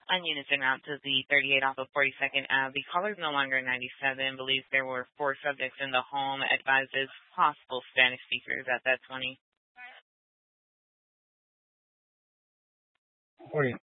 On units en route to the 38 off of 42nd Ave, the caller is no longer 97, believes there were 4 subjects in the home, advises possible Spanish speakers at that 20. 40.